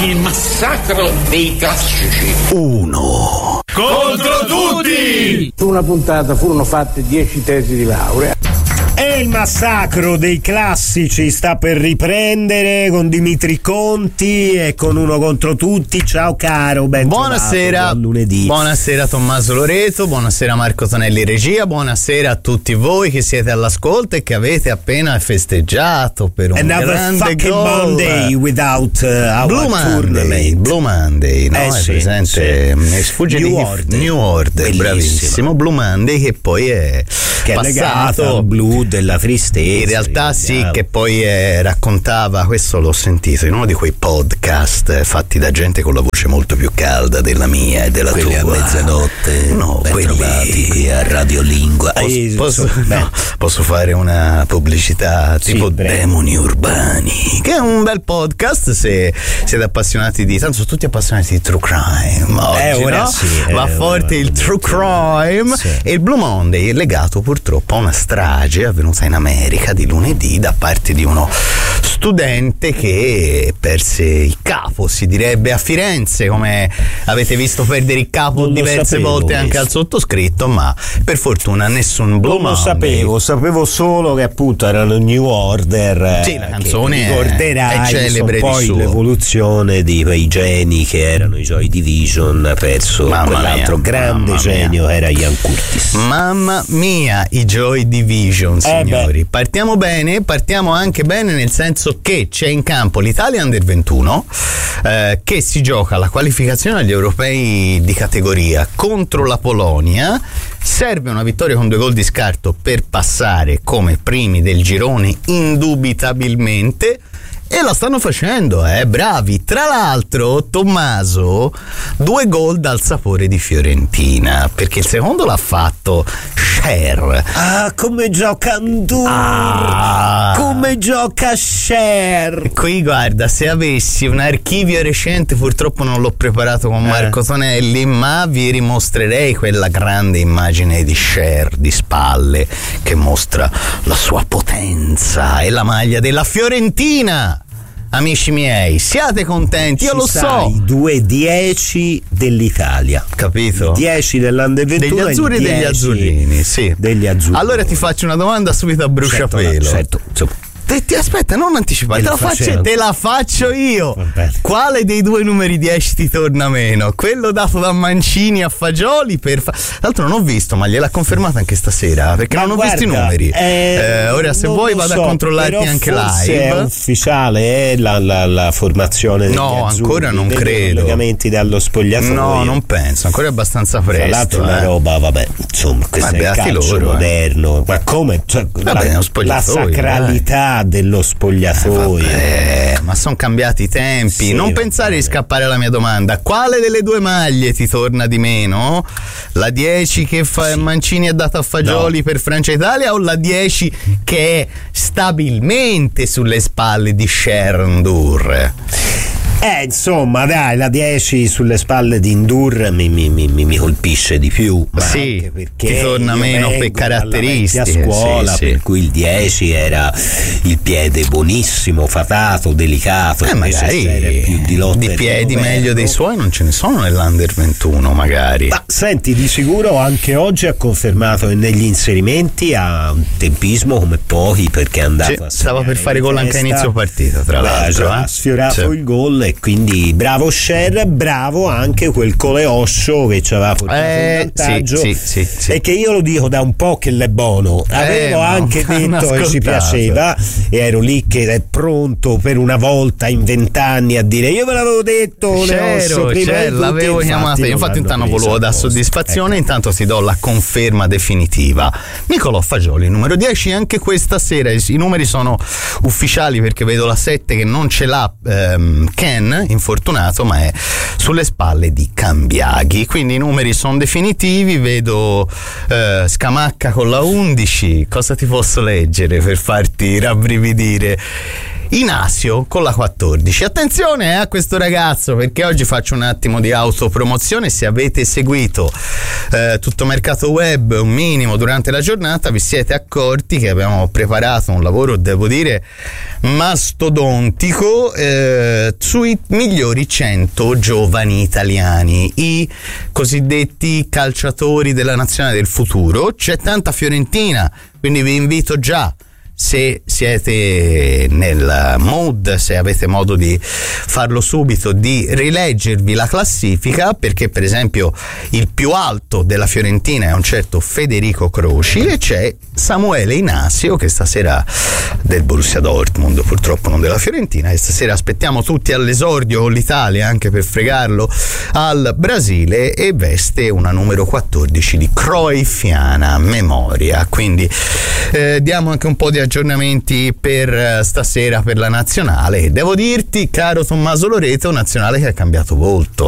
Il massacro dei classici. 1 contro tutti. Su una puntata furono fatte 10 tesi di laurea. E il massacro dei classici sta per riprendere con Dimitri Conti e con Uno contro tutti. Ciao caro, ben buonasera, trovato, buon lunedì. Buonasera Tommaso Loreto, buonasera Marco Tonelli regia, buonasera a tutti voi che siete all'ascolto e che avete appena festeggiato per un grande gol. Monday without our Blue Monday, Blue Monday, no? È sì, presente, mi sfugge New Order. New Order, bravissimo. Blue Monday che poi è che passato è legato al blu della tristezza. In realtà sì, che poi raccontava, questo l'ho sentito in uno di quei podcast fatti da gente con la voce molto più calda della mia e della quelli tua. A mezzanotte, no, quelli qui a Radiolingua. Posso fare una pubblicità tipo Demoni Urbani, che è un bel podcast se siete appassionati di, tanto sono tutti appassionati di true crime oggi, ora no? sì, va forte il true crime, sì. E il Blue Monday è legato purtroppo a una strage avvenuta in America di lunedì da parte di uno studente che perse il capo, si direbbe a Firenze, come avete visto perdere il capo diverse volte anche al sottoscritto, ma per fortuna nessun Blue Monday. Sapevo solo che appunto erano New Order. Sì, la canzone è celebre poi di suo. L'evoluzione di quei geni che erano i Joy Division verso quell'altro grande genio era Ian Curtis. Mamma mia, i Joy Division, signori. Partiamo bene, partiamo anche bene nel senso che c'è in campo l'Italia Under 21 che si gioca la qualificazione agli europei di categoria contro la Polonia. Serve una vittoria con 2 gol di scarto per passare come primi del girone indubitabilmente. E lo stanno facendo, bravi. Tra l'altro, Tommaso, 2 gol dal sapore di Fiorentina, perché il secondo l'ha fatto Cher. Ah, come gioca Ndur! Come gioca Cher! Qui guarda, se avessi un archivio recente, purtroppo non l'ho preparato con Marco Tonelli, ma vi rimostrerei quella grande immagine di Cher di spalle che mostra la sua potenza e la maglia della Fiorentina. Amici miei, siate contenti, io lo so. I 2-10 dell'Italia, capito? 10 dell'Under 21, degli azzurri e degli azzurrini, sì. Degli azzurri. Allora ti faccio una domanda subito a bruciapelo. Certo. Ti aspetta, non anticipare, te la faccio io. Quale dei 2 numeri 10 ti torna meno? Quello dato da Mancini a Fagioli tra l'altro non ho visto, ma gliel'ha confermato anche stasera, perché non ho visto i numeri. Ora se vuoi vado a controllarti anche live. È ufficiale la formazione degli no, azzurri, ancora non credo. Collegamenti dallo spogliatoio. No, non penso, ancora è abbastanza presto. Tra l'altro una roba, insomma, questo è il calcio moderno. Ma come? Cioè, la sacralità dello spogliatoio. Ma sono cambiati i tempi. Sì, non pensare di scappare alla mia domanda. Quale delle 2 maglie ti torna di meno? La 10 che Mancini ha dato a Fagioli per Francia Italia o la 10 che è stabilmente sulle spalle di Ndur? Insomma, dai, la 10 sulle spalle di Ndur mi colpisce di più. Ma sì, anche perché ti torna meno per caratteristiche. A scuola, sì. Per cui il 10 era il piede buonissimo, fatato, delicato. Magari più di lotta di piedi meglio dei suoi non ce ne sono nell'Under 21, magari. Ma senti, di sicuro anche oggi ha confermato negli inserimenti ha un tempismo come pochi, perché è andato stava per fare gol anche a inizio partita, tra l'altro. Ha sfiorato il gol. E quindi bravo Cher, bravo anche quel Coleoscio che ci aveva portato in vantaggio, sì. E che io lo dico da un po' che l'è buono, avevo anche detto che ci piaceva e ero lì che è pronto per una volta in 20 anni a dire io ve l'avevo detto Coleoscio prima l'avevo chiamato, infatti intanto volevo dare soddisfazione. Intanto ti do la conferma definitiva: Nicolò Fagioli numero 10 anche questa sera. I numeri sono ufficiali perché vedo la 7 che non ce l'ha Ken, infortunato, ma è sulle spalle di Cambiaghi, quindi i numeri sono definitivi. Vedo Scamacca con la 11. Cosa ti posso leggere per farti rabbrividire? Inasio con la 14. Attenzione a questo ragazzo, perché oggi faccio un attimo di autopromozione. Se avete seguito tutto Mercato Web un minimo durante la giornata, vi siete accorti che abbiamo preparato un lavoro, devo dire, mastodontico sui migliori 100 giovani italiani, i cosiddetti calciatori della nazionale del futuro. C'è tanta Fiorentina, quindi vi invito già, se siete nel mood, se avete modo di farlo subito, di rileggervi la classifica, perché per esempio il più alto della Fiorentina è un certo Federico Croci e c'è Samuele Inasio, che stasera, del Borussia Dortmund, purtroppo non della Fiorentina, e stasera aspettiamo tutti all'esordio con l'Italia anche per fregarlo al Brasile, e veste una numero 14 di cruyffiana memoria. Quindi diamo anche un po' di aggiornamenti per stasera per la nazionale. Devo dirti, caro Tommaso Loreto, nazionale che ha cambiato volto.